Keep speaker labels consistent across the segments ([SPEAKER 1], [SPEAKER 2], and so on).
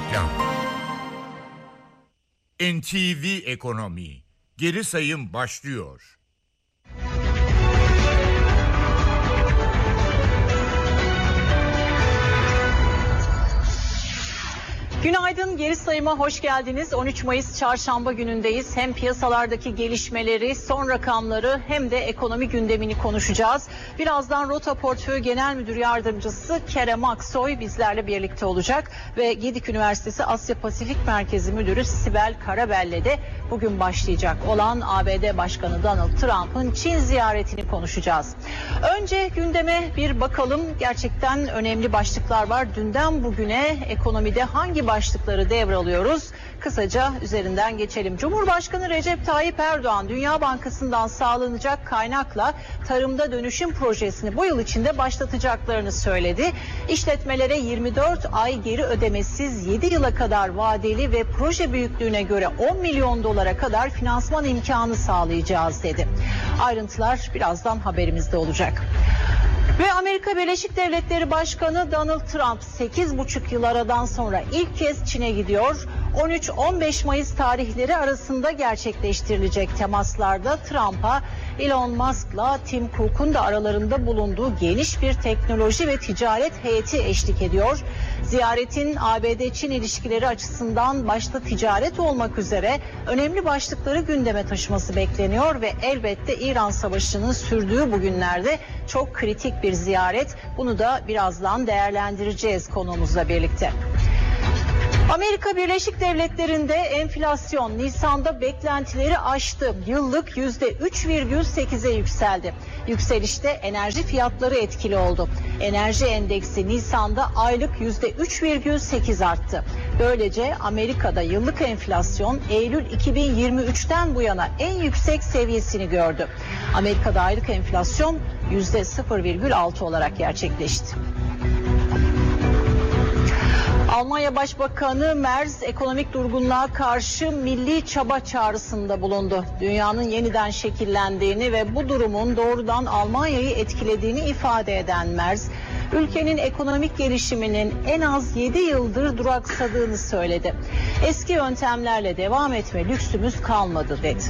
[SPEAKER 1] Reklam. NTV Ekonomi. Geri sayım başlıyor.
[SPEAKER 2] Günaydın, geri sayıma hoş geldiniz. 13 Mayıs çarşamba günündeyiz. Hem piyasalardaki gelişmeleri, son rakamları hem de ekonomi gündemini konuşacağız. Birazdan Rota Portföy Genel Müdür Yardımcısı Kerem Aksoy bizlerle birlikte olacak. Ve Gedik Üniversitesi Asya Pasifik Merkezi Müdürü Sibel Karabel'le de bugün başlayacak olan ABD Başkanı Donald Trump'ın Çin ziyaretini konuşacağız. Önce gündeme bir bakalım. Gerçekten önemli başlıklar var. Dünden bugüne ekonomide hangi başlıkları devralıyoruz? Kısaca üzerinden geçelim. Cumhurbaşkanı Recep Tayyip Erdoğan, Dünya Bankası'ndan sağlanacak kaynakla tarımda dönüşüm projesini bu yıl içinde başlatacaklarını söyledi. İşletmelere 24 ay geri ödemesiz 7 yıla kadar vadeli ve proje büyüklüğüne göre 10 milyon dolara kadar finansman imkanı sağlayacağız dedi. Ayrıntılar birazdan haberimizde olacak. Ve Amerika Birleşik Devletleri Başkanı Donald Trump 8,5 yıl aradan sonra ilk kez Çin'e gidiyor. 13-15 Mayıs tarihleri arasında gerçekleştirilecek temaslarda Trump'a Elon Musk'la Tim Cook'un da aralarında bulunduğu geniş bir teknoloji ve ticaret heyeti eşlik ediyor. Ziyaretin ABD-Çin ilişkileri açısından başta ticaret olmak üzere önemli başlıkları gündeme taşıması bekleniyor ve elbette İran Savaşı'nın sürdüğü bu günlerde çok kritik bir ziyaret. Bunu da birazdan değerlendireceğiz konuğumuzla birlikte. Amerika Birleşik Devletleri'nde enflasyon Nisan'da beklentileri aştı. Yıllık %3,8'e yükseldi. Yükselişte enerji fiyatları etkili oldu. Enerji endeksi Nisan'da aylık %3,8 arttı. Böylece Amerika'da yıllık enflasyon Eylül 2023'ten bu yana en yüksek seviyesini gördü. Amerika'da aylık enflasyon %0,6 olarak gerçekleşti. Almanya Başbakanı Merz ekonomik durgunluğa karşı milli çaba çağrısında bulundu. Dünyanın yeniden şekillendiğini ve bu durumun doğrudan Almanya'yı etkilediğini ifade eden Merz, ülkenin ekonomik gelişiminin en az 7 yıldır duraksadığını söyledi. Eski yöntemlerle devam etme lüksümüz kalmadı dedi.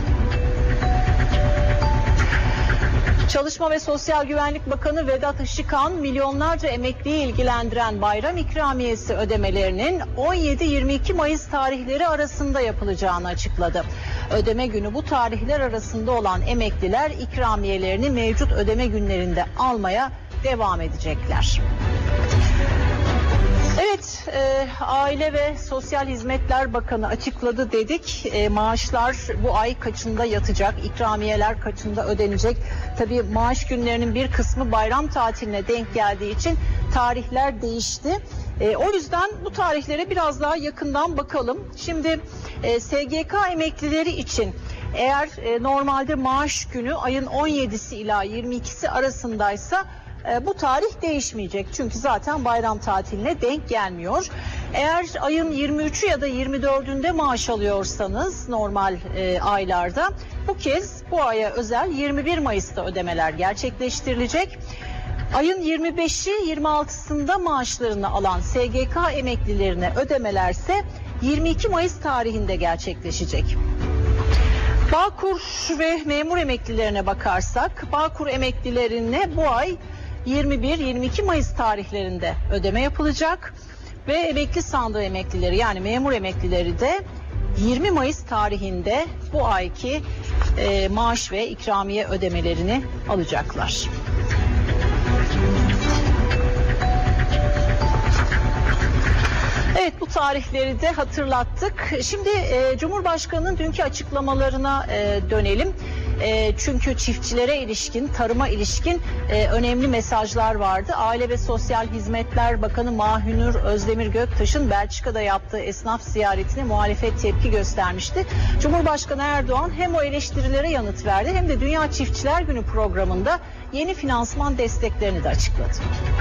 [SPEAKER 2] Çalışma ve Sosyal Güvenlik Bakanı Vedat Işıkhan, milyonlarca emekliyi ilgilendiren bayram ikramiyesi ödemelerinin 17-22 Mayıs tarihleri arasında yapılacağını açıkladı. Ödeme günü bu tarihler arasında olan emekliler ikramiyelerini mevcut ödeme günlerinde almaya devam edecekler. Evet, Aile ve Sosyal Hizmetler Bakanı açıkladı dedik. Maaşlar bu ay kaçında yatacak, ikramiyeler kaçında ödenecek. Tabii maaş günlerinin bir kısmı bayram tatiline denk geldiği için tarihler değişti. O yüzden bu tarihlere biraz daha yakından bakalım. Şimdi SGK emeklileri için eğer normalde maaş günü ayın 17'si ila 22'si arasındaysa bu tarih değişmeyecek. Çünkü zaten bayram tatiline denk gelmiyor. Eğer ayın 23'ü ya da 24'ünde maaş alıyorsanız normal aylarda bu kez bu aya özel 21 Mayıs'ta ödemeler gerçekleştirilecek. Ayın 25'i 26'sında maaşlarını alan SGK emeklilerine ödemelerse 22 Mayıs tarihinde gerçekleşecek. Bağkur ve memur emeklilerine bakarsak, Bağkur emeklilerine bu ay 21-22 Mayıs tarihlerinde ödeme yapılacak ve emekli sandığı emeklileri yani memur emeklileri de 20 Mayıs tarihinde bu ayki maaş ve ikramiye ödemelerini alacaklar. Evet, bu tarihleri de hatırlattık. Şimdi Cumhurbaşkanı'nın dünkü açıklamalarına dönelim. Çünkü çiftçilere ilişkin, tarıma ilişkin önemli mesajlar vardı. Aile ve Sosyal Hizmetler Bakanı Mahünur Özdemir Göktaş'ın Belçika'da yaptığı esnaf ziyaretine muhalefet tepki göstermişti. Cumhurbaşkanı Erdoğan hem o eleştirilere yanıt verdi hem de Dünya Çiftçiler Günü programında yeni finansman desteklerini de açıkladı.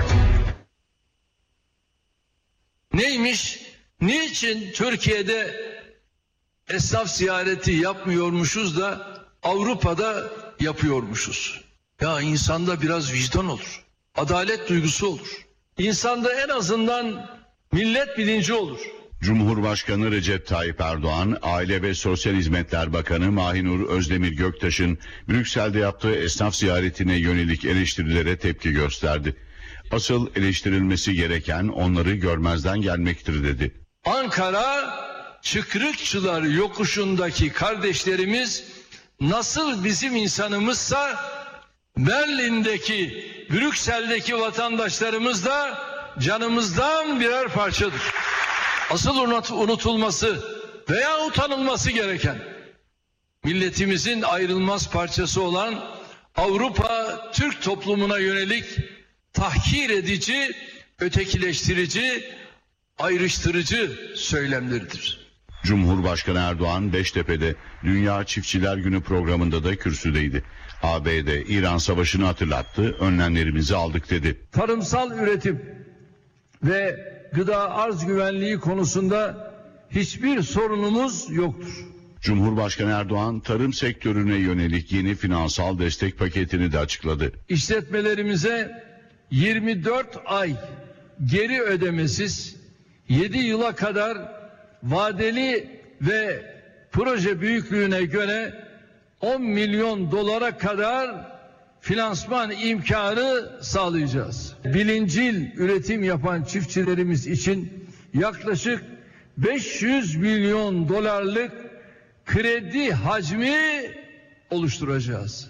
[SPEAKER 3] Neymiş? Niçin Türkiye'de esnaf ziyareti yapmıyormuşuz da Avrupa'da yapıyormuşuz? Ya insanda biraz vicdan olur. Adalet duygusu olur. İnsanda en azından millet bilinci olur.
[SPEAKER 4] Cumhurbaşkanı Recep Tayyip Erdoğan, Aile ve Sosyal Hizmetler Bakanı Mahinur Özdemir Göktaş'ın Brüksel'de yaptığı esnaf ziyaretine yönelik eleştirilere tepki gösterdi. Asıl eleştirilmesi gereken onları görmezden gelmektir dedi.
[SPEAKER 3] Ankara Çıkrıkçılar yokuşundaki kardeşlerimiz nasıl bizim insanımızsa Berlin'deki, Brüksel'deki vatandaşlarımız da canımızdan birer parçadır. Asıl unutulması veya utanılması gereken milletimizin ayrılmaz parçası olan Avrupa Türk toplumuna yönelik tahkir edici, ötekileştirici, ayrıştırıcı söylemleridir.
[SPEAKER 4] Cumhurbaşkanı Erdoğan Beştepe'de Dünya Çiftçiler Günü programında da kürsüdeydi. ABD-İran savaşını hatırlattı, önlemlerimizi aldık dedi.
[SPEAKER 3] Tarımsal üretim ve gıda arz güvenliği konusunda hiçbir sorunumuz yoktur.
[SPEAKER 4] Cumhurbaşkanı Erdoğan tarım sektörüne yönelik yeni finansal destek paketini de açıkladı.
[SPEAKER 3] İşletmelerimize 24 ay geri ödemesiz 7 yıla kadar vadeli ve proje büyüklüğüne göre 10 milyon dolara kadar finansman imkanı sağlayacağız. Bilincil üretim yapan çiftçilerimiz için yaklaşık 500 milyon dolarlık kredi hacmi oluşturacağız.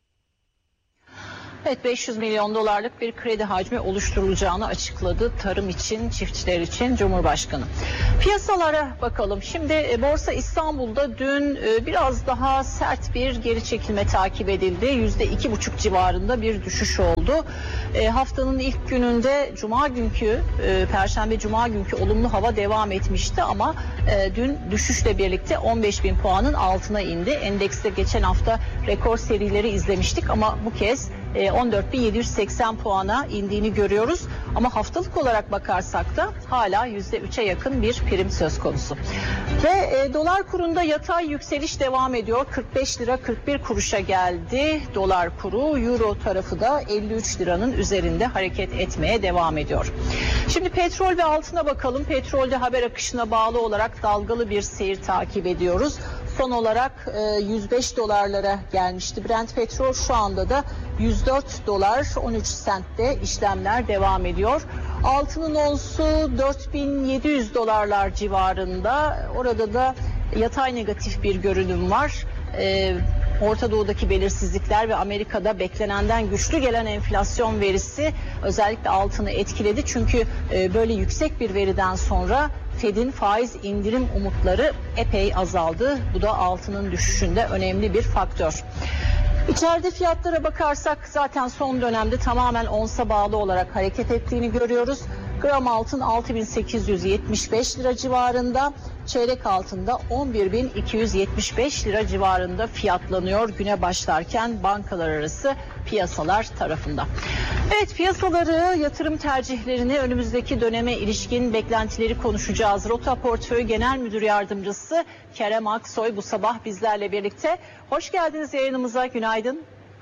[SPEAKER 2] Evet, 500 milyon dolarlık bir kredi hacmi oluşturulacağını açıkladı tarım için, çiftçiler için Cumhurbaşkanı. Piyasalara bakalım. Şimdi Borsa İstanbul'da dün biraz daha sert bir geri çekilme takip edildi. %2,5 civarında bir düşüş oldu. Haftanın ilk gününde Perşembe Cuma günkü olumlu hava devam etmişti ama dün düşüşle birlikte 15.000 puanın altına indi. Endekste geçen hafta rekor serileri izlemiştik ama bu kez 14.780 puana indiğini görüyoruz. Ama haftalık olarak bakarsak da hala %3'e yakın bir prim söz konusu. Ve dolar kurunda yatay yükseliş devam ediyor. 45 lira 41 kuruşa geldi dolar kuru. Euro tarafı da 53 liranın üzerinde hareket etmeye devam ediyor. Şimdi petrol ve altına bakalım. Petrolde haber akışına bağlı olarak dalgalı bir seyir takip ediyoruz. Son olarak 105 dolarlara gelmişti. Brent petrol şu anda da 104 dolar 13 sentte işlemler devam ediyor. Altının onsu 4.700 dolarlar civarında. Orada da yatay negatif bir görünüm var. Orta Doğu'daki belirsizlikler ve Amerika'da beklenenden güçlü gelen enflasyon verisi özellikle altını etkiledi. Çünkü böyle yüksek bir veriden sonra Fed'in faiz indirim umutları epey azaldı. Bu da altının düşüşünde önemli bir faktör. İçeride fiyatlara bakarsak zaten son dönemde tamamen onsa bağlı olarak hareket ettiğini görüyoruz. Gram altın 6.875 lira civarında, çeyrek altında 11.275 lira civarında fiyatlanıyor güne başlarken bankalar arası piyasalar tarafından. Evet, piyasaları, yatırım tercihlerini, önümüzdeki döneme ilişkin beklentileri konuşacağız. Rota Portföy Genel Müdür Yardımcısı Kerem Aksoy bu sabah bizlerle birlikte. Hoş geldiniz yayınımıza, günaydın.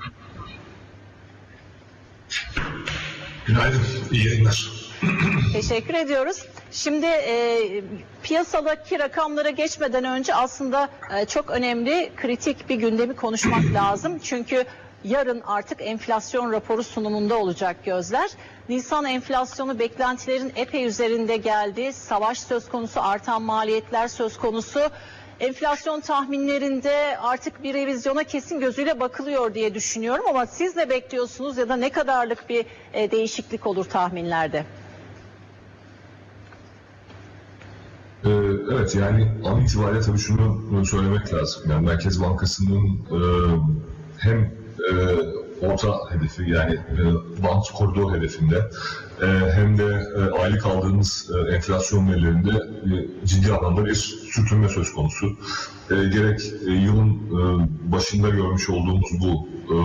[SPEAKER 5] Günaydın, iyi yayınlar.
[SPEAKER 2] Teşekkür ediyoruz. Şimdi piyasadaki rakamlara geçmeden önce aslında çok önemli, kritik bir gündemi konuşmak lazım. Çünkü yarın artık enflasyon raporu sunumunda olacak gözler. Nisan enflasyonu beklentilerin epey üzerinde geldi. Savaş söz konusu, artan maliyetler söz konusu. Enflasyon tahminlerinde artık bir revizyona kesin gözüyle bakılıyor diye düşünüyorum ama siz ne bekliyorsunuz ya da ne kadarlık bir değişiklik olur tahminlerde?
[SPEAKER 5] Evet, yani an itibariyle tabii şunu söylemek lazım. Yani Merkez Bankası'nın hem orta hedefi yani band koridor hedefinde hem de aylık aldığımız enflasyon verilerinde ciddi anlamda bir sürtünme söz konusu. Gerek yılın başında görmüş olduğumuz bu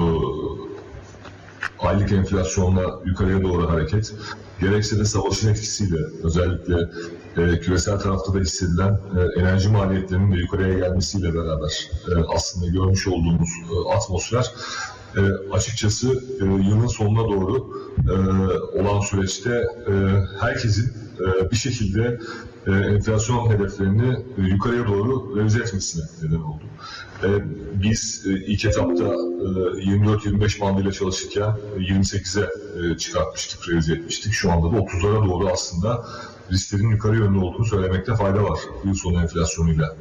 [SPEAKER 5] aylık enflasyonla yukarıya doğru hareket, gerekse de savaşın etkisiyle özellikle küresel tarafta da hissedilen enerji maliyetlerinin de yukarıya gelmesiyle beraber aslında görmüş olduğumuz atmosfer açıkçası yılın sonuna doğru olan süreçte herkesin bir şekilde enflasyon hedeflerini yukarıya doğru revize etmesine neden oldu. Biz ilk etapta 24-25 bandıyla çalışırken 28'e çıkartmıştık, revize etmiştik. Şu anda da 30'lara doğru aslında risklerin yukarı yönlü olduğunu söylemekte fayda var yıl sonu enflasyonuyla,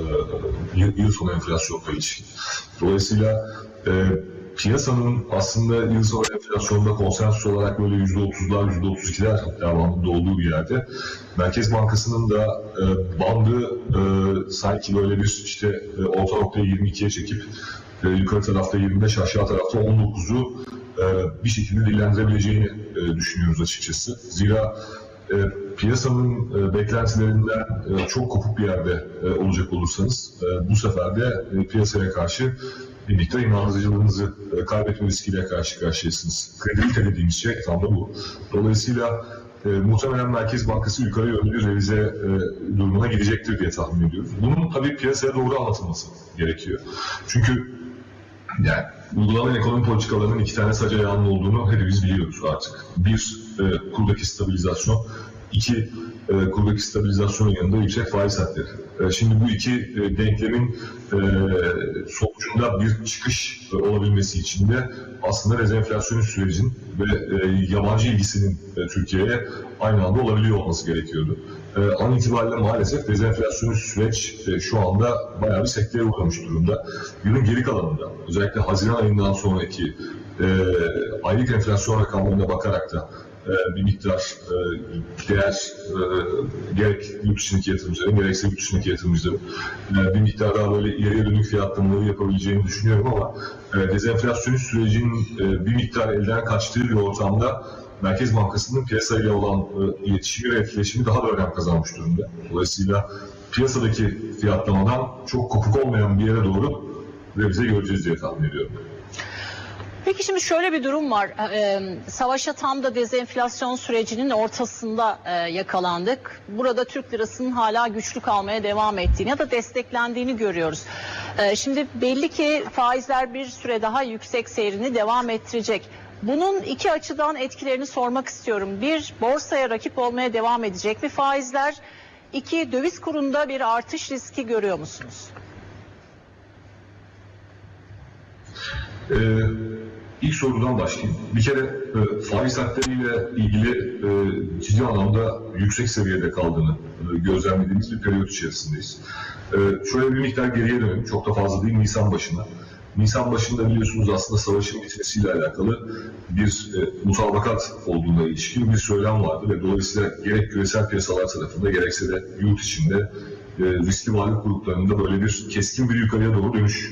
[SPEAKER 5] yıl sonu enflasyonla ilişkin. Dolayısıyla piyasanın aslında yıl sonu enflasyonda konsensus olarak böyle %30'lar, %32'ler devamında olduğu bir yerde Merkez Bankası'nın da bandı sanki böyle bir işte orta noktayı 22'ye çekip yukarı tarafta 25, aşağı tarafta 19'u bir şekilde dillendirebileceğini düşünüyoruz açıkçası. Zira piyasanın beklentilerinden çok kopuk bir yerde olacak olursanız bu sefer de piyasaya karşı bir miktar inandırıcılığınızı kaybetme riskiyle karşı karşıyasınız. Kredibilite dediğimiz şey tam da bu. Dolayısıyla muhtemelen Merkez Bankası yukarı yönlü bir revize durumuna gidecektir diye tahmin ediyoruz. Bunun tabii piyasaya doğru anlatılması gerekiyor. Çünkü yani uygulanan ekonomi politikalarının iki tane sac ayağının olduğunu hepimiz biliyoruz artık. Bir, kurdaki stabilizasyon. İki, kurdaki stabilizasyonun yanında yüksek faiz hatları. Şimdi bu iki denklemin sonucunda bir çıkış olabilmesi için de aslında dezenflasyonist sürecin ve yabancı ilgisinin Türkiye'ye aynı anda olabiliyor olması gerekiyordu. An itibariyle maalesef dezenflasyonist süreç şu anda bayağı bir sekteye uğramış durumda. Yılın geri kalanında, özellikle Haziran ayından sonraki aylık enflasyon rakamlarına bakarak da bir miktar değer gerek yurt dışındaki yatırımcıların gerekse yurt dışındaki yatırımcıların bir miktar daha böyle ileriye dönük fiyatlamaları yapabileceğini düşünüyorum ama dezenflasyonist sürecin bir miktar elden kaçtığı bir ortamda Merkez Bankası'nın piyasayla olan iletişimi ve etkileşimi daha da önem kazanmış durumda. Dolayısıyla piyasadaki fiyatlamadan çok kopuk olmayan bir yere doğru revize göreceğiz diye tahmin ediyorum.
[SPEAKER 2] Peki şimdi şöyle bir durum var. Savaşa tam da dezenflasyon sürecinin ortasında yakalandık. Burada Türk lirasının hala güçlü kalmaya devam ettiğini ya da desteklendiğini görüyoruz. Şimdi belli ki faizler bir süre daha yüksek seyrini devam ettirecek. Bunun iki açıdan etkilerini sormak istiyorum. Bir, borsaya rakip olmaya devam edecek mi faizler? İki, döviz kurunda bir artış riski görüyor musunuz?
[SPEAKER 5] İlk sorudan başlayayım. Bir kere faiz hatlarıyla ilgili ciddi anlamda yüksek seviyede kaldığını gözlemlediğimiz bir periyot içerisindeyiz. Şöyle bir miktar geriye dönelim, çok da fazla değil, Nisan başına. Nisan başında biliyorsunuz aslında savaşın bitmesiyle alakalı bir mutabakat olduğuna ilişkin bir söylem vardı ve dolayısıyla gerek küresel piyasalar tarafında gerekse de yurt içinde riskli varlık gruplarında böyle bir keskin bir yukarıya doğru dönüş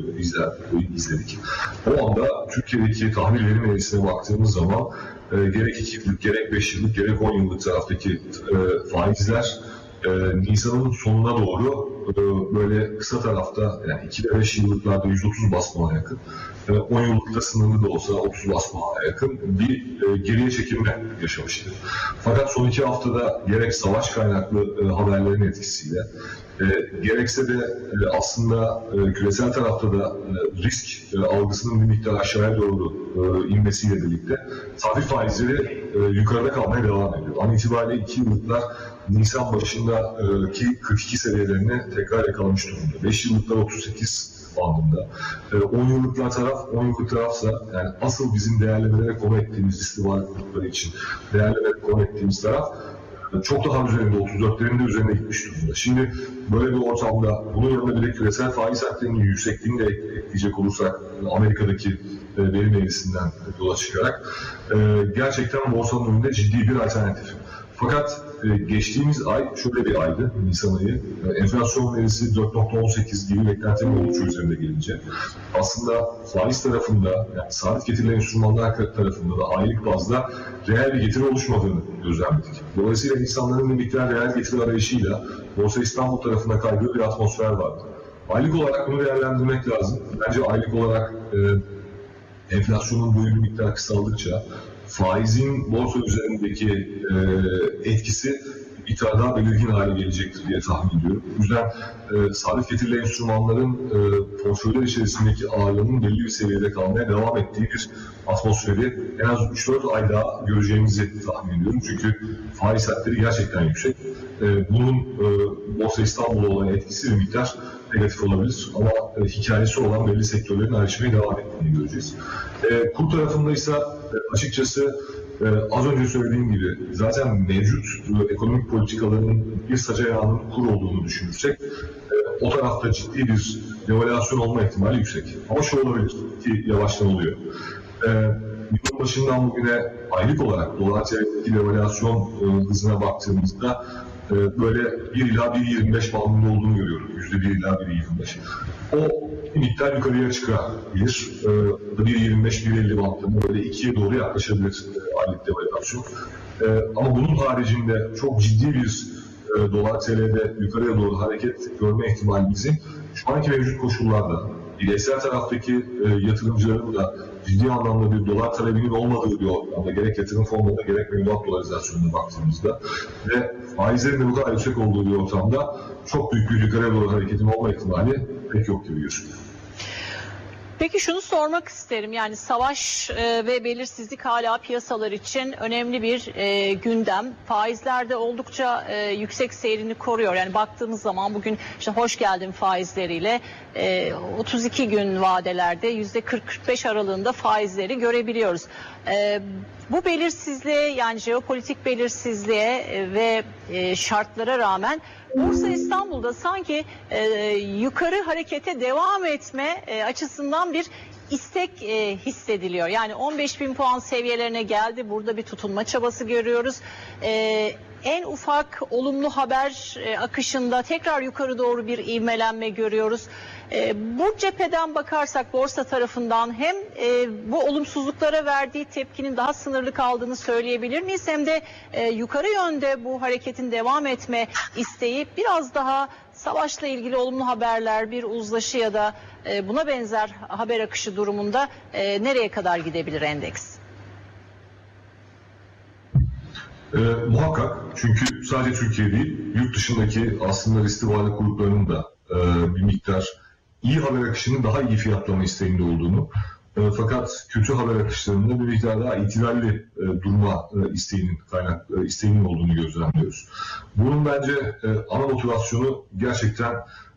[SPEAKER 5] izledik. O anda Türkiye'deki tahvil verim eğrisine baktığımız zaman gerek 2 yıllık, gerek 5 yıllık, gerek 10 yıllık taraftaki faizler Nisan'ın sonuna doğru böyle kısa tarafta yani 2 ve 5 yıllıklarda 130 basmana yakın, 10 yıllıkta sınırlı da olsa 30 basmana yakın bir geriye çekilme yaşamıştı. Fakat son 2 haftada gerek savaş kaynaklı haberlerin etkisiyle gerekse de aslında küresel tarafta da risk algısının bir miktar aşağıya doğru inmesiyle birlikte tahvil faizleri yukarıda kalmaya devam ediyor. An itibariyle 2 yıllıklar Nisan başındaki 42 seviyelerini tekrar yakalamış durumda. 5 yıllıklar 38 bandında. 10 yıllıklar taraf, 10 yıllık tarafsa yani asıl bizim değerlemelere konu ettiğimiz riskli varlık grupları için değerlemelere konu ettiğimiz taraf çok daha üzerinde, 34'lerin de üzerine gitmiş durumda. Şimdi böyle bir ortamda bunun yanında bir de küresel faiz hatlarının yüksekliğini de ekleyecek olursak Amerika'daki verim eğrisinden yola çıkarak gerçekten borsanın önünde ciddi bir alternatif. Fakat geçtiğimiz ay şöyle bir aydı, Nisan ayı. Enflasyon verisi 4.18 gibi beklentinin oldukça üzerinde gelince aslında faiz tarafında, yani sabit getirilen enstrümanlar tarafında da aylık bazda reel bir getiri oluşmadığını gözlemledik. Dolayısıyla insanların bir miktar reel getiri arayışıyla Borsa İstanbul tarafına kaydığı bir atmosfer vardı. Aylık olarak bunu değerlendirmek lazım. Bence aylık olarak enflasyonun boyu bir miktar kısaldıkça faizin borsa üzerindeki etkisi bir tane daha belirgin hale gelecektir diye tahmin ediyorum. O yüzden sabit getirili enstrümanların portföyler içerisindeki ağırlığının belli bir seviyede kalmaya devam ettiği bir atmosferi en az 3-4 ay daha göreceğimizi tahmin ediyorum. Çünkü faiz hatları gerçekten yüksek. bunun Borsa İstanbul'a olan etkisi bir miktar negatif olabilir. Ama hikayesi olan belli sektörlerin ayrışmaya devam ettiğini göreceğiz. Kur tarafında ise açıkçası az önce söylediğim gibi zaten mevcut ekonomik politikaların bir sac ayağının kur olduğunu düşünürsek o tarafta ciddi bir devalüasyon olma ihtimali yüksek. Ama şu olabilir ki yavaştan oluyor. Yılın başından bugüne aylık olarak dolar TL'deki devalüasyon hızına baktığımızda böyle 1 ila 1.25 bandında olduğunu görüyorum. %1 ila 1.25. O bir miktar yukarıya çıkabilir. 1.25, 1.50 bandında böyle 2'ye doğru yaklaşabilir aylık devalüasyon. Ama bunun haricinde çok ciddi bir dolar TL'de yukarıya doğru hareket görme ihtimalimizin şu anki mevcut koşullarda bireysel taraftaki yatırımcıların da ciddi anlamda bir dolar talebinin olmadığı bir ortamda gerek yatırım fonlarında gerek mevduat dolarizasyonuna baktığımızda ve faizlerin de bu kadar yüksek olduğu bir ortamda çok büyük bir yukarıya doğru hareketin olma ihtimali pek yok gibi gözüküyor.
[SPEAKER 2] Peki şunu sormak isterim, yani savaş ve belirsizlik hala piyasalar için önemli bir gündem. Faizlerde oldukça yüksek seyrini koruyor. Yani baktığımız zaman bugün işte hoş geldin faizleriyle 32 gün vadelerde %40-45 aralığında faizleri görebiliyoruz. Bu belirsizliğe, yani jeopolitik belirsizliğe ve şartlara rağmen Borsa İstanbul'da sanki yukarı harekete devam etme açısından bir istek hissediliyor. Yani 15.000 puan seviyelerine geldi. Burada bir tutunma çabası görüyoruz. En ufak olumlu haber akışında tekrar yukarı doğru bir ivmelenme görüyoruz. Bu cepheden bakarsak borsa tarafından hem bu olumsuzluklara verdiği tepkinin daha sınırlı kaldığını söyleyebilir miyiz? Hem de yukarı yönde bu hareketin devam etme isteği biraz daha savaşla ilgili olumlu haberler, bir uzlaşı ya da buna benzer haber akışı durumunda nereye kadar gidebilir endeks?
[SPEAKER 5] Muhakkak, çünkü sadece Türkiye değil, yurt dışındaki aslında riskli varlık gruplarının da bir miktar iyi haber akışının daha iyi fiyatlama isteğinde olduğunu, fakat kötü haber akışlarında bir miktar daha itidalli durma isteğinin olduğunu gözlemliyoruz. Bunun bence ana motivasyonu gerçekten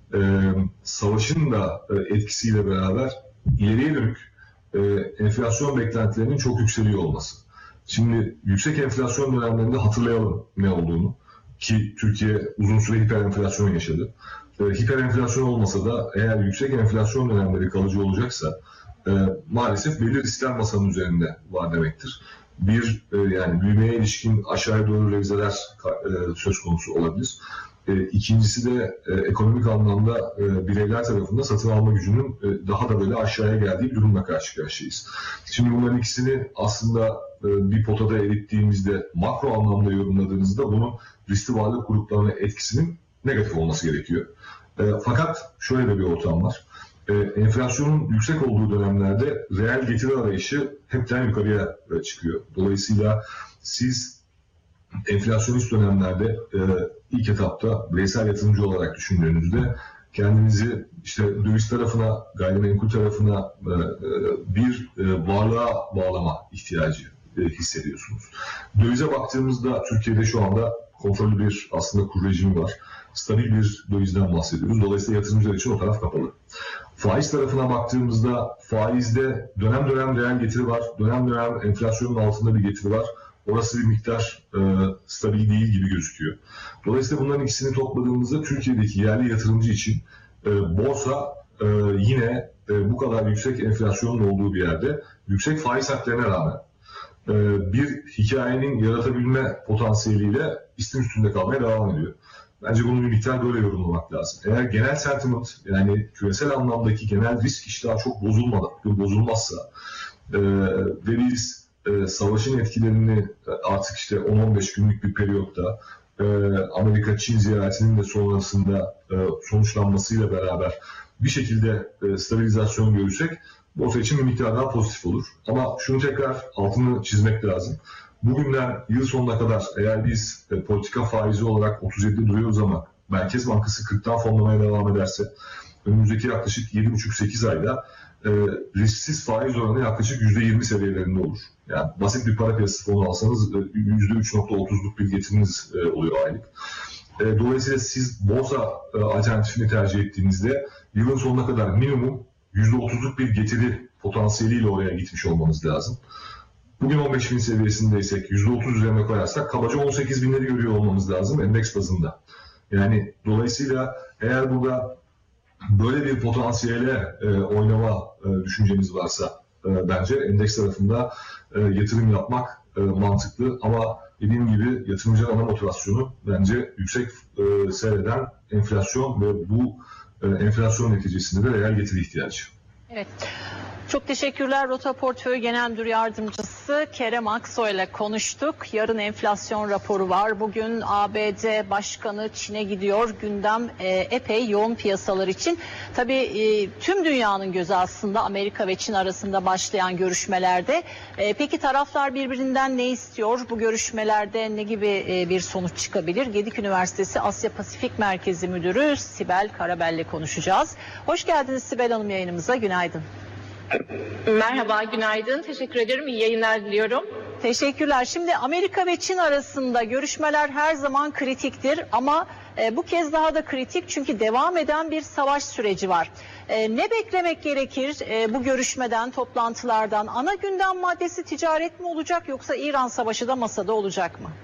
[SPEAKER 5] savaşın da etkisiyle beraber ileriye dönük enflasyon beklentilerinin çok yükseliyor olması. Şimdi yüksek enflasyon dönemlerinde hatırlayalım ne olduğunu, ki Türkiye uzun süre hiperenflasyon yaşadı. Hiperenflasyon olmasa da eğer yüksek enflasyon dönemleri kalıcı olacaksa maalesef belli riskler masanın üzerinde var demektir. Yani büyümeye ilişkin aşağıya doğru revizeler söz konusu olabilir. İkincisi de ekonomik anlamda bireyler tarafında satın alma gücünün daha da böyle aşağıya geldiği bir durumla karşı karşıyayız. Şimdi bunların ikisini aslında bir potada erittiğimizde, makro anlamda yorumladığınızda bunun riskli varlık gruplarına etkisinin negatif olması gerekiyor. Fakat şöyle de bir ortam var. Enflasyonun yüksek olduğu dönemlerde reel getiri arayışı hepten yukarıya çıkıyor. Dolayısıyla siz enflasyonist dönemlerde ilk etapta bireysel yatırımcı olarak düşündüğünüzde kendinizi işte döviz tarafına, gayrimenkul tarafına bir varlığa bağlama ihtiyacı hissediyorsunuz. Dövize baktığımızda Türkiye'de şu anda kontrollü bir aslında kur rejimi var. Stabil bir dövizden bahsediyoruz. Dolayısıyla yatırımcılar için o taraf kapalı. Faiz tarafına baktığımızda faizde dönem dönem reel getiri var. Dönem dönem enflasyonun altında bir getiri var. Orası bir miktar stabil değil gibi gözüküyor. Dolayısıyla bunların ikisini topladığımızda Türkiye'deki yerli yatırımcı için borsa yine bu kadar yüksek enflasyonun olduğu bir yerde yüksek faiz haklarına rağmen bir hikayenin yaratabilme potansiyeliyle istim üstünde kalmaya devam ediyor. Bence bunu bir miktar böyle yorumlamak lazım. Eğer genel sentiment, yani küresel anlamdaki genel risk iştahı çok bozulmazsa ve biz savaşın etkilerini artık işte 10-15 günlük bir periyotta Amerika-Çin ziyaretinin de sonrasında sonuçlanmasıyla beraber bir şekilde stabilizasyon görürsek borsa için bir miktar daha pozitif olur. Ama şunu tekrar altını çizmek lazım. Bugünden yıl sonuna kadar eğer biz politika faizi olarak 37'de duruyoruz ama Merkez Bankası 40'tan fonlamaya devam ederse önümüzdeki yaklaşık 7,5-8 ayda risksiz faiz oranı yaklaşık %20 seviyelerinde olur. Yani basit bir para piyasası fonu alsanız %3,30'luk bir getiriniz oluyor aylık. Dolayısıyla siz borsa alternatifini tercih ettiğinizde yılın sonuna kadar minimum %30'luk bir getiri potansiyeliyle oraya gitmiş olmanız lazım. Bugün 15.000 seviyesindeysek %30 üzerine koyarsak kabaca 18.000'leri görüyor olmamız lazım endeks bazında. Yani dolayısıyla eğer burada böyle bir potansiyele oynama düşünceniz varsa bence endeks tarafında yatırım yapmak mantıklı. Ama dediğim gibi yatırımcının ana motivasyonu bence yüksek seyreden enflasyon ve bu enflasyon neticesinde de reel getiri ihtiyacı.
[SPEAKER 2] Evet. Çok teşekkürler. Rota Portföy Genel Müdür Yardımcısı Kerem Aksoy ile konuştuk. Yarın enflasyon raporu var. Bugün ABD Başkanı Çin'e gidiyor. Gündem epey yoğun piyasalar için. Tabii tüm dünyanın gözü aslında Amerika ve Çin arasında başlayan görüşmelerde. Peki taraflar birbirinden ne istiyor? Bu görüşmelerde ne gibi bir sonuç çıkabilir? Gedik Üniversitesi Asya Pasifik Merkezi Müdürü Sibel Karabel ile konuşacağız. Hoş geldiniz Sibel Hanım yayınımıza. Günaydın.
[SPEAKER 6] Merhaba, günaydın. Teşekkür ederim. İyi yayınlar diliyorum.
[SPEAKER 2] Teşekkürler. Şimdi Amerika ve Çin arasında görüşmeler her zaman kritiktir ama bu kez daha da kritik çünkü devam eden bir savaş süreci var. Ne beklemek gerekir bu görüşmeden, toplantılardan? Ana gündem maddesi ticaret mi olacak yoksa İran savaşı da masada olacak mı?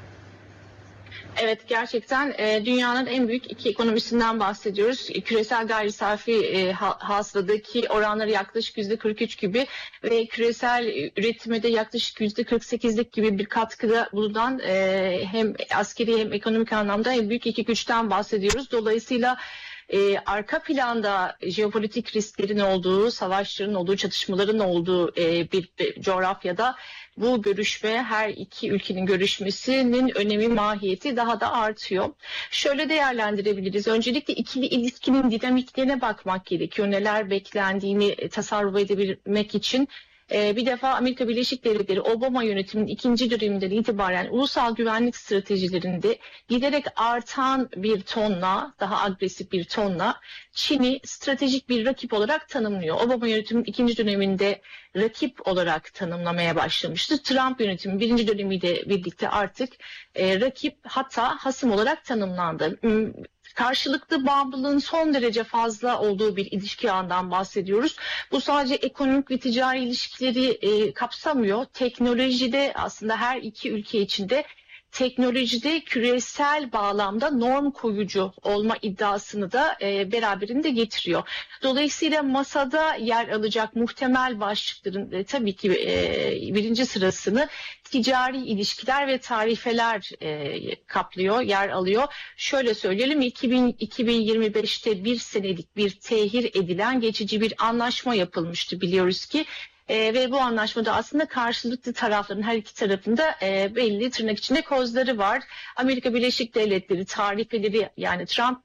[SPEAKER 6] Evet, gerçekten dünyanın en büyük iki ekonomisinden bahsediyoruz. Küresel gayri safi hasıladaki oranları yaklaşık %43 gibi ve küresel üretime de yaklaşık %48'lik gibi bir katkıda bulunan hem askeri hem ekonomik anlamda en büyük iki güçten bahsediyoruz. Dolayısıyla arka planda jeopolitik risklerin olduğu, savaşların olduğu, çatışmaların olduğu bir coğrafyada bu görüşme, her iki ülkenin görüşmesinin önemi, mahiyeti daha da artıyor. Şöyle değerlendirebiliriz. Öncelikle ikili ilişkinin dinamiklerine bakmak gerekiyor. Neler beklendiğini tasarruf edebilmek için. Bir defa Amerika Birleşik Devletleri Obama yönetiminin ikinci döneminden itibaren ulusal güvenlik stratejilerinde giderek artan bir tonla, daha agresif bir tonla Çin'i stratejik bir rakip olarak tanımlıyor. Obama yönetiminin ikinci döneminde rakip olarak tanımlamaya başlamıştı. Trump yönetimi birinci dönemiyle birlikte artık rakip, hatta hasım olarak tanımlandı. Karşılıklı bağımlılığın son derece fazla olduğu bir ilişki ağından bahsediyoruz. Bu sadece ekonomik ve ticari ilişkileri kapsamıyor. Teknolojide aslında her iki ülke içinde teknolojide küresel bağlamda norm koyucu olma iddiasını da beraberinde getiriyor. Dolayısıyla masada yer alacak muhtemel başlıkların tabii ki birinci sırasını ticari ilişkiler ve tarifeler kaplıyor, yer alıyor. Şöyle söyleyelim, 2025'te bir senelik bir tehir edilen geçici bir anlaşma yapılmıştı biliyoruz ki. Ve bu anlaşmada aslında karşılıklı tarafların her iki tarafında belli tırnak içinde kozları var. Amerika Birleşik Devletleri tarifeleri, yani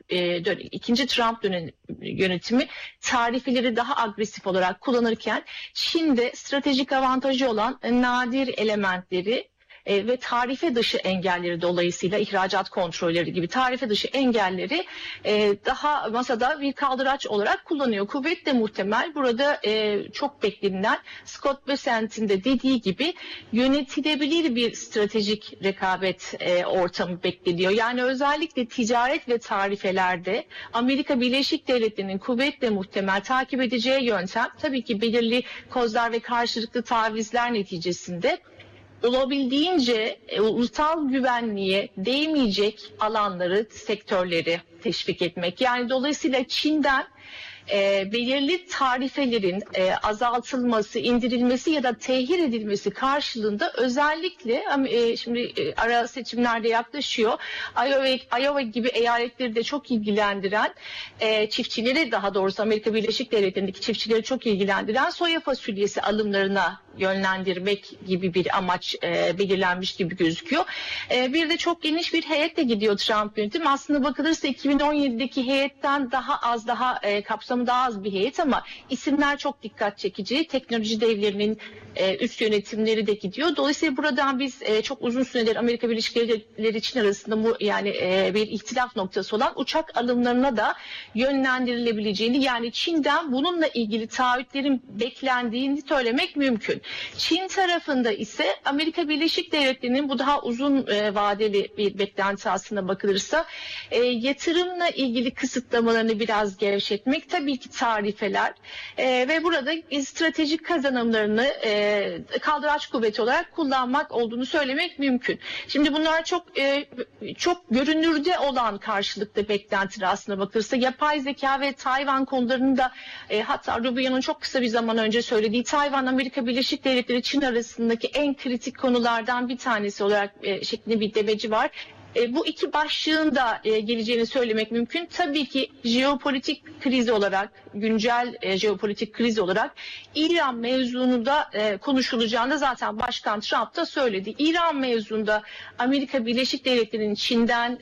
[SPEAKER 6] ikinci Trump yönetimi tarifeleri daha agresif olarak kullanırken Çin'de stratejik avantajı olan nadir elementleri ve tarife dışı engelleri, dolayısıyla ihracat kontrolleri gibi tarife dışı engelleri daha masada bir kaldıraç olarak kullanıyor. Kuvvetle muhtemel burada çok beklenilen Scott Bessent'in de dediği gibi yönetilebilir bir stratejik rekabet ortamı bekleniyor. Yani özellikle ticaret ve tarifelerde Amerika Birleşik Devletleri'nin kuvvetle muhtemel takip edeceği yöntem tabii ki belirli kozlar ve karşılıklı tavizler neticesinde olabildiğince ulusal güvenliğe değmeyecek alanları, sektörleri teşvik etmek. Yani dolayısıyla Çin'den belirli tarifelerin azaltılması, indirilmesi ya da tehir edilmesi karşılığında özellikle şimdi ara seçimlerde yaklaşıyor. Iowa gibi eyaletleri de çok ilgilendiren çiftçileri, daha doğrusu Amerika Birleşik Devletleri'ndeki çiftçileri çok ilgilendiren soya fasulyesi alımlarına yönlendirmek gibi bir amaç belirlenmiş gibi gözüküyor. Bir de çok geniş bir heyetle gidiyor Trump yönetimi. Aslında bakılırsa 2017'deki heyetten daha az, daha kapsamı daha az bir heyet ama isimler çok dikkat çekici. Teknoloji devlerinin üst yönetimleri de gidiyor. Dolayısıyla buradan biz çok uzun süredir Amerika Birleşik Devletleri Çin arasında bu bir ihtilaf noktası olan uçak alımlarına da yönlendirilebileceğini, yani Çin'den bununla ilgili taahhütlerin beklendiğini söylemek mümkün. Çin tarafında ise Amerika Birleşik Devletleri'nin bu daha uzun vadeli bir beklenti aslına bakılırsa yatırımla ilgili kısıtlamalarını biraz gevşetmek, tabii ki tarifeler ve burada stratejik kazanımlarını kaldıraç kuvveti olarak kullanmak olduğunu söylemek mümkün. Şimdi bunlar çok görünürde olan karşılıklı beklentiler aslına bakılırsa. Yapay zeka ve Tayvan konularını da hatta Rubio'nun çok kısa bir zaman önce söylediği Tayvan Amerika Birleşik Devletleri Çin arasındaki en kritik konulardan bir tanesi olarak şeklinde bir demeci var. Bu iki başlığın da geleceğini söylemek mümkün. Tabii ki jeopolitik kriz olarak, güncel jeopolitik kriz olarak İran mevzunu da konuşulacağını zaten Başkan Trump da söyledi. İran mevzunda Amerika Birleşik Devletleri'nin Çin'den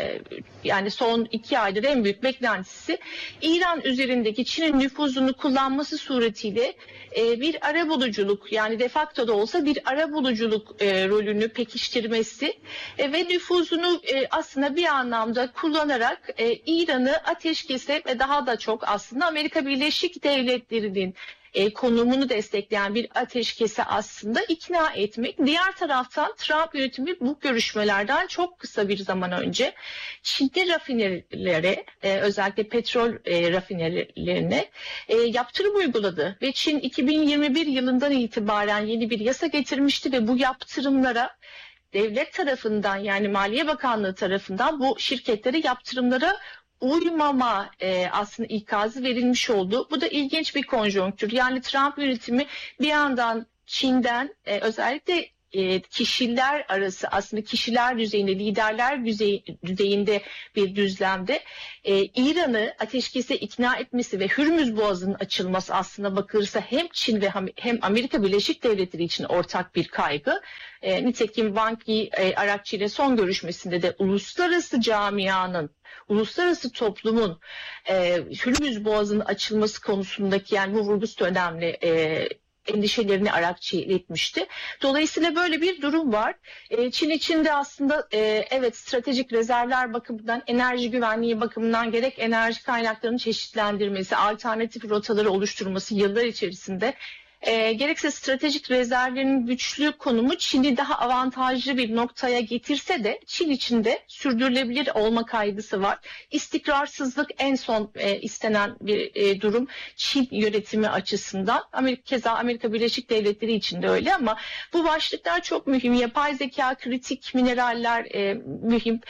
[SPEAKER 6] yani son 2 aydır en büyük beklentisi İran üzerindeki Çin'in nüfuzunu kullanması suretiyle bir arabuluculuk, yani de facto da olsa bir arabuluculuk rolünü pekiştirmesi ve nüfuzunu aslında bir anlamda kullanarak İran'ı ateşkese ve daha da çok aslında Amerika Birleşik Devletleri'nin konumunu destekleyen bir ateşkese aslında ikna etmek. Diğer taraftan Trump yönetimi bu görüşmelerden çok kısa bir zaman önce Çin'de rafinerilere, özellikle petrol rafinerilerine yaptırım uyguladı ve Çin 2021 yılından itibaren yeni bir yasa getirmişti ve bu yaptırımlara devlet tarafından, yani Maliye Bakanlığı tarafından bu şirketlere yaptırımlara uymama aslında ikazı verilmiş oldu. Bu da ilginç bir konjonktür. Yani Trump yönetimi bir yandan Çin'den özellikle kişiler arası, aslında kişiler düzeyinde, liderler düzeyinde bir düzlemde İran'ı ateşkese ikna etmesi ve Hürmüz Boğazı'nın açılması aslında bakılırsa hem Çin ve hem Amerika Birleşik Devletleri için ortak bir kaygı. Nitekim Wang Yi Arapçı ile son görüşmesinde de uluslararası camianın, uluslararası toplumun Hürmüz Boğazı'nın açılması konusundaki, yani bu vurgusu önemli, endişelerini Arakçı'ya iletmişti. Dolayısıyla böyle bir durum var. Çin için de aslında evet, stratejik rezervler bakımından, enerji güvenliği bakımından gerek enerji kaynaklarının çeşitlendirmesi, alternatif rotaları oluşturması yıllar içerisinde gerekse stratejik rezervlerin güçlü konumu Çin'i daha avantajlı bir noktaya getirse de Çin içinde sürdürülebilir olma kaygısı var. İstikrarsızlık en son istenen bir durum Çin yönetimi açısından. Keza Amerika Birleşik Devletleri için de öyle, ama bu başlıklar çok mühim. Yapay zeka, kritik mineraller mühim.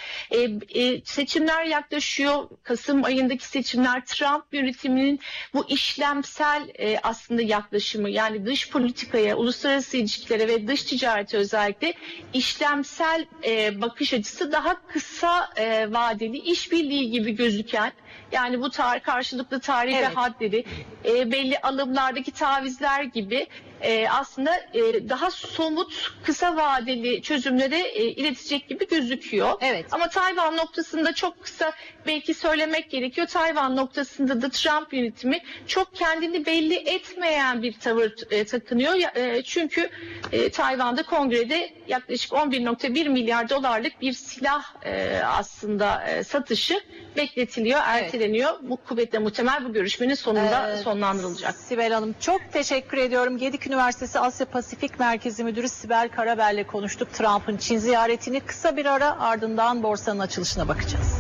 [SPEAKER 6] Seçimler yaklaşıyor. Kasım ayındaki seçimler, Trump yönetiminin bu işlemsel aslında yaklaşımı, yani dış politikaya, uluslararası ilişkilere ve dış ticarete özellikle işlemsel bakış açısı, daha kısa vadeli işbirliği gibi gözüken, yani bu karşılıklı tarih ve hadleri, belli alımlardaki tavizler gibi aslında daha somut, kısa vadeli çözümlere iletecek gibi gözüküyor. Evet. Ama Tayvan noktasında çok kısa belki söylemek gerekiyor. Tayvan noktasında da Trump yönetimi çok kendini belli etmeyen bir tavır takınıyor. Çünkü Tayvan'da kongrede yaklaşık 11.1 milyar dolarlık bir silah aslında satışı bekletiliyor, erteleniyor. Bu kuvvetle muhtemel bu görüşmenin sonunda sonlandırılacak.
[SPEAKER 2] Sibel Hanım, çok teşekkür ediyorum. Gedik Üniversitesi Asya Pasifik Merkezi Müdürü Sibel Karabel'le konuştuk. Trump'ın Çin ziyaretini, kısa bir ara, ardından borsanın açılışına bakacağız.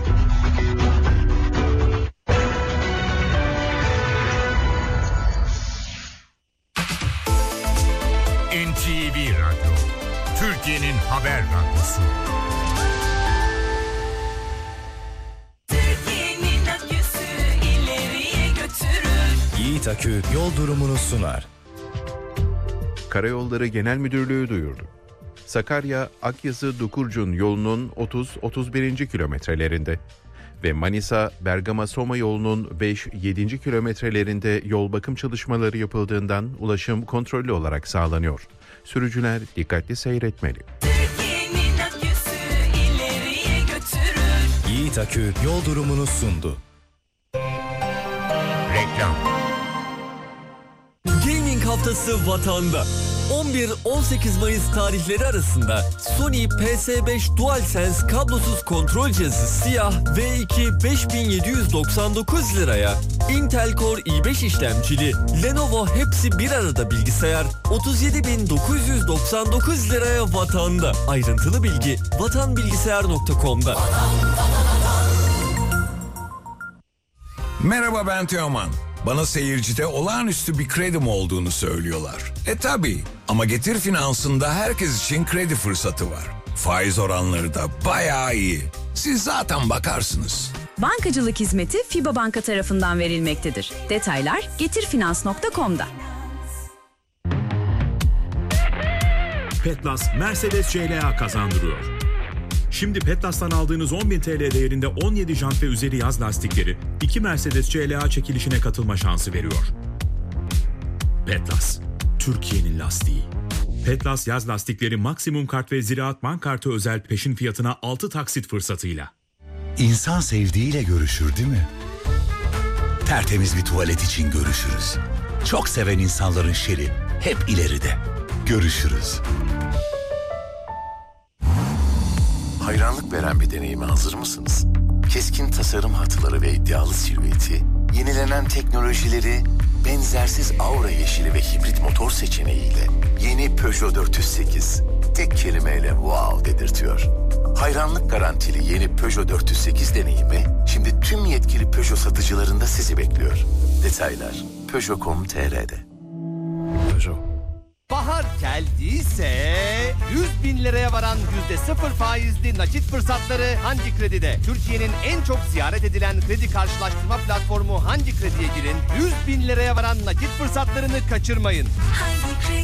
[SPEAKER 1] NTV Radyo, Türkiye'nin haber radyosu.
[SPEAKER 7] Türkiye'nin aküsü ileriye götürür.
[SPEAKER 8] Yiğit Akü yol durumunu sunar.
[SPEAKER 9] Karayolları Genel Müdürlüğü duyurdu. Sakarya Akyazı Dukurcun yolunun 30-31. kilometrelerinde ve Manisa Bergama Soma yolunun 5-7. kilometrelerinde yol bakım çalışmaları yapıldığından ulaşım kontrollü olarak sağlanıyor. Sürücüler dikkatli seyretmeli.
[SPEAKER 7] Türkiye'nin aküsü ileriye götürür.
[SPEAKER 8] Yiğit Akü yol durumunu sundu.
[SPEAKER 1] Reklam.
[SPEAKER 8] Gaming haftası Vatan'da.
[SPEAKER 10] 11-18 Mayıs tarihleri arasında Sony PS5 DualSense kablosuz kontrol cihazı siyah V2 5799 liraya, Intel Core i5 işlemcili Lenovo hepsi bir arada bilgisayar 37.999 liraya Vatan'da. Ayrıntılı bilgi vatanbilgisayar.com'da.
[SPEAKER 11] Merhaba, ben Teoman. Bana seyircide olağanüstü bir kredim olduğunu söylüyorlar. Tabii, ama Getir Finans'ında herkes için kredi fırsatı var. Faiz oranları da bayağı iyi. Siz zaten bakarsınız.
[SPEAKER 12] Bankacılık hizmeti FİBA Banka tarafından verilmektedir. Detaylar getirfinans.com'da.
[SPEAKER 13] Petlas Mercedes CLA kazandırıyor. Şimdi Petlas'tan aldığınız 10.000 TL değerinde 17 jant ve üzeri yaz lastikleri 2 Mercedes CLA çekilişine katılma şansı veriyor. Petlas, Türkiye'nin lastiği. Petlas yaz lastikleri maksimum kart ve Ziraat Bank kartı özel peşin fiyatına 6 taksit fırsatıyla.
[SPEAKER 14] İnsan sevdiğiyle görüşür değil mi? Tertemiz bir tuvalet için görüşürüz. Çok seven insanların şeri hep ileride. Görüşürüz.
[SPEAKER 15] Hayranlık veren bir deneyime hazır mısınız? Keskin tasarım hatları ve iddialı silüeti, yenilenen teknolojileri, benzersiz aura yeşili ve hibrit motor seçeneğiyle yeni Peugeot 408 tek kelimeyle wow dedirtiyor. Hayranlık garantili yeni Peugeot 408 deneyimi şimdi tüm yetkili Peugeot satıcılarında sizi bekliyor. Detaylar Peugeot.com.tr'de.
[SPEAKER 16] Peugeot. Bahar geldiyse 100.000 liraya varan %0 faizli nakit fırsatları Hangi Kredi'de. Türkiye'nin en çok ziyaret edilen kredi karşılaştırma platformu Hangi Kredi'ye girin. 100.000 liraya varan nakit fırsatlarını kaçırmayın.